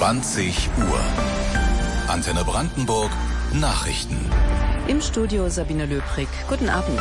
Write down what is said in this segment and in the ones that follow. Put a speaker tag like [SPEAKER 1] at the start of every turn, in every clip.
[SPEAKER 1] 20 Uhr. Antenne Brandenburg Nachrichten.
[SPEAKER 2] Im Studio Sabine Löbrig. Guten Abend.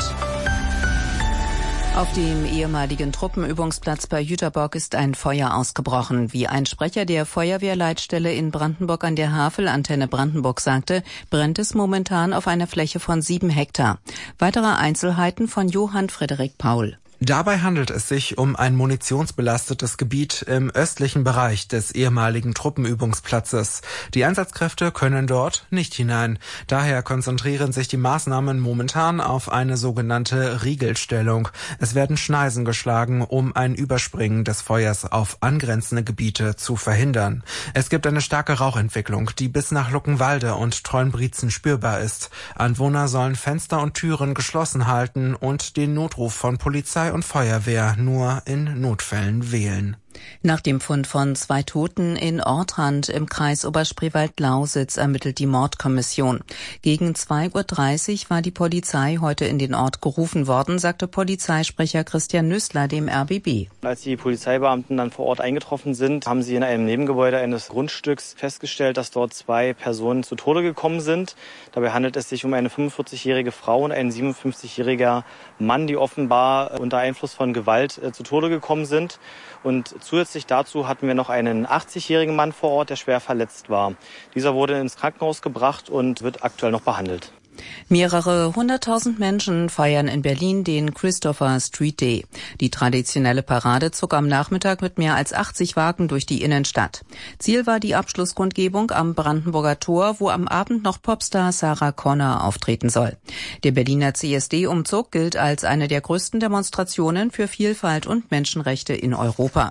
[SPEAKER 2] Auf dem ehemaligen Truppenübungsplatz bei Jüterbock ist ein Feuer ausgebrochen. Wie ein Sprecher der Feuerwehrleitstelle in Brandenburg an der Havel, Antenne Brandenburg, sagte, brennt es momentan auf einer Fläche von 7 Hektar. Weitere Einzelheiten von Johann Frederik Paul.
[SPEAKER 3] Dabei handelt es sich um ein munitionsbelastetes Gebiet im östlichen Bereich des ehemaligen Truppenübungsplatzes. Die Einsatzkräfte können dort nicht hinein. Daher konzentrieren sich die Maßnahmen momentan auf eine sogenannte Riegelstellung. Es werden Schneisen geschlagen, um ein Überspringen des Feuers auf angrenzende Gebiete zu verhindern. Es gibt eine starke Rauchentwicklung, die bis nach Luckenwalde und Treuenbrietzen spürbar ist. Anwohner sollen Fenster und Türen geschlossen halten und den Notruf von Polizei und Feuerwehr nur in Notfällen wählen.
[SPEAKER 2] Nach dem Fund von 2 Toten in Ortrand im Kreis Oberspreewald-Lausitz ermittelt die Mordkommission. Gegen 2:30 Uhr war die Polizei heute in den Ort gerufen worden, sagte Polizeisprecher Christian Nüßler dem RBB.
[SPEAKER 4] Als die Polizeibeamten dann vor Ort eingetroffen sind, haben sie in einem Nebengebäude eines Grundstücks festgestellt, dass dort 2 Personen zu Tode gekommen sind. Dabei handelt es sich um eine 45-jährige Frau und ein 57-jähriger Mann, die offenbar unter Einfluss von Gewalt zu Tode gekommen sind. Und zusätzlich dazu hatten wir noch einen 80-jährigen Mann vor Ort, der schwer verletzt war. Dieser wurde ins Krankenhaus gebracht und wird aktuell noch behandelt.
[SPEAKER 2] Mehrere 100.000 Menschen feiern in Berlin den Christopher Street Day. Die traditionelle Parade zog am Nachmittag mit mehr als 80 Wagen durch die Innenstadt. Ziel war die Abschlusskundgebung am Brandenburger Tor, wo am Abend noch Popstar Sarah Connor auftreten soll. Der Berliner CSD-Umzug gilt als eine der größten Demonstrationen für Vielfalt und Menschenrechte in Europa.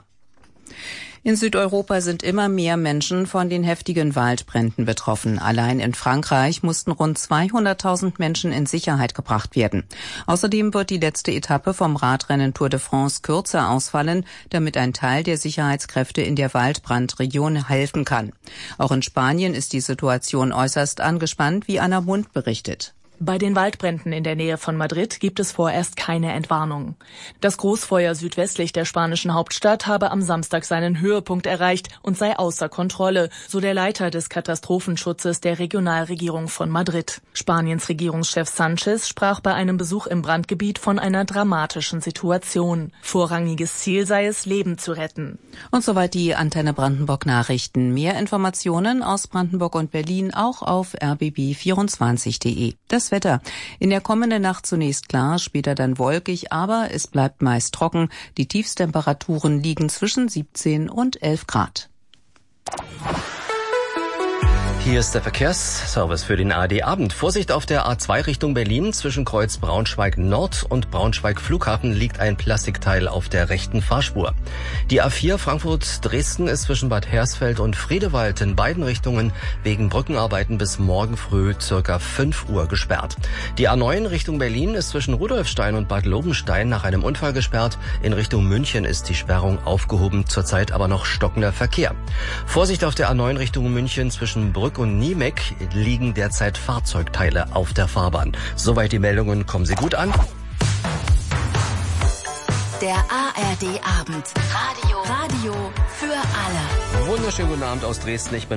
[SPEAKER 2] In Südeuropa sind immer mehr Menschen von den heftigen Waldbränden betroffen. Allein in Frankreich mussten rund 200.000 Menschen in Sicherheit gebracht werden. Außerdem wird die letzte Etappe vom Radrennen Tour de France kürzer ausfallen, damit ein Teil der Sicherheitskräfte in der Waldbrandregion helfen kann. Auch in Spanien ist die Situation äußerst angespannt, wie Anna Mund berichtet.
[SPEAKER 5] Bei den Waldbränden in der Nähe von Madrid gibt es vorerst keine Entwarnung. Das Großfeuer südwestlich der spanischen Hauptstadt habe am Samstag seinen Höhepunkt erreicht und sei außer Kontrolle, so der Leiter des Katastrophenschutzes der Regionalregierung von Madrid. Spaniens Regierungschef Sánchez sprach bei einem Besuch im Brandgebiet von einer dramatischen Situation. Vorrangiges Ziel sei es, Leben zu retten.
[SPEAKER 2] Und soweit die Antenne Brandenburg Nachrichten. Mehr Informationen aus Brandenburg und Berlin auch auf rbb24.de. Das Wetter. In der kommenden Nacht zunächst klar, später dann wolkig, aber es bleibt meist trocken. Die Tiefstemperaturen liegen zwischen 17 und 11 Grad.
[SPEAKER 6] Hier ist der Verkehrsservice für den ARD-Abend. Vorsicht auf der A2 Richtung Berlin. Zwischen Kreuz Braunschweig Nord und Braunschweig Flughafen liegt ein Plastikteil auf der rechten Fahrspur. Die A4 Frankfurt-Dresden ist zwischen Bad Hersfeld und Friedewald in beiden Richtungen wegen Brückenarbeiten bis morgen früh ca. 5 Uhr gesperrt. Die A9 Richtung Berlin ist zwischen Rudolfstein und Bad Lobenstein nach einem Unfall gesperrt. In Richtung München ist die Sperrung aufgehoben, zurzeit aber noch stockender Verkehr. Vorsicht auf der A9 Richtung München zwischen Brück und Niemek liegen derzeit Fahrzeugteile auf der Fahrbahn. Soweit die Meldungen, kommen Sie gut an.
[SPEAKER 7] Der ARD-Abend. Radio für alle.
[SPEAKER 6] Wunderschönen guten Abend aus Dresden. Ich bin